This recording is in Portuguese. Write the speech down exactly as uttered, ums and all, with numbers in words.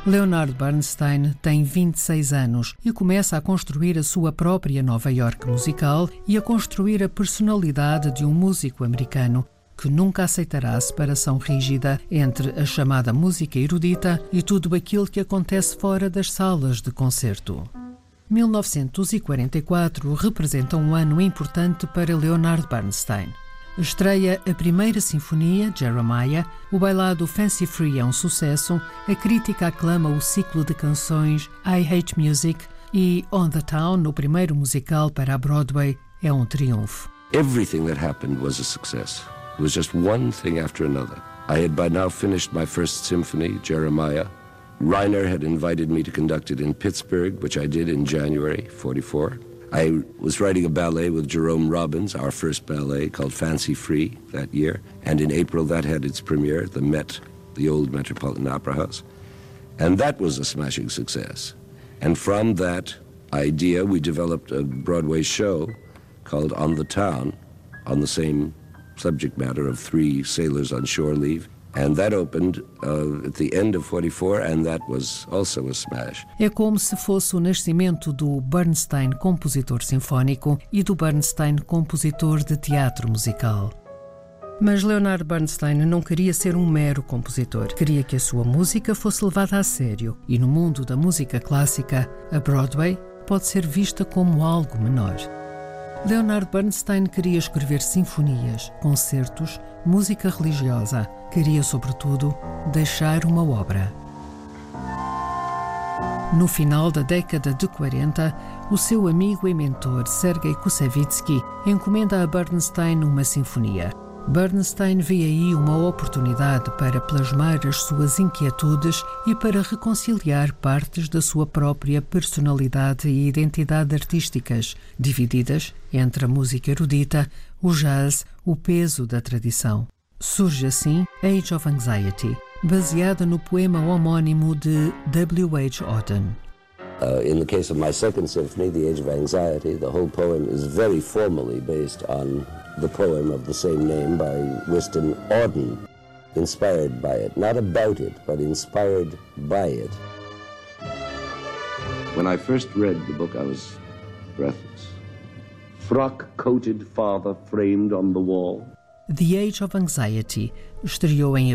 Leonard Bernstein tem vinte e seis anos e começa a construir a sua própria Nova York musical e a construir a personalidade de um músico americano que nunca aceitará a separação rígida entre a chamada música erudita e tudo aquilo que acontece fora das salas de concerto. mil novecentos e quarenta e quatro representa um ano importante para Leonard Bernstein. Estreia a primeira sinfonia, Jeremiah, o bailado Fancy Free é um sucesso, a crítica aclama o ciclo de canções I Hate Music e On the Town, o primeiro musical para a Broadway, é um triunfo. Everything that happened was a success. It was just one thing after another. I had by now finished my first symphony, Jeremiah. Reiner had invited me to conduct it in Pittsburgh, which I did in January forty-four. I was writing a ballet with Jerome Robbins, our first ballet, called Fancy Free that year. And in April, that had its premiere at the Met, the old Metropolitan Opera House. And that was a smashing success. And from that idea, we developed a Broadway show called On the Town, on the same subject matter of three sailors on shore leave. And that opened uh, at the end of forty-four, and that was also a smash. É como se fosse o nascimento do Bernstein compositor sinfónico e do Bernstein compositor de teatro musical. Mas Leonard Bernstein não queria ser um mero compositor. Queria que a sua música fosse levada a sério. E no mundo da música clássica, a Broadway pode ser vista como algo menor. Leonard Bernstein queria escrever sinfonias, concertos, música religiosa. Queria, sobretudo, deixar uma obra. No final da década de quarenta, o seu amigo e mentor Sergei Koussevitzky encomenda a Bernstein uma sinfonia. Bernstein vê aí uma oportunidade para plasmar as suas inquietudes e para reconciliar partes da sua própria personalidade e identidade artísticas, divididas entre a música erudita, o jazz, o peso da tradição. Surge assim Age of Anxiety, baseada no poema homónimo de W H Auden. Uh, in the case of my second symphony, The Age of Anxiety, the whole poem is very formally based on the poem of the same name by Wystan Auden, inspired by it. Not about it, but inspired by it. When I first read the book, I was breathless. Frock-coated father framed on the wall. The Age of Anxiety estreou em